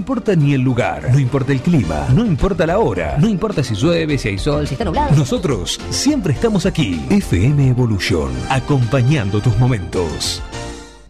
importa ni el lugar, no importa el clima, no importa la hora, no importa si llueve, si hay sol, si está nublado. Nosotros siempre estamos aquí. FM Evolution, acompañando tus momentos.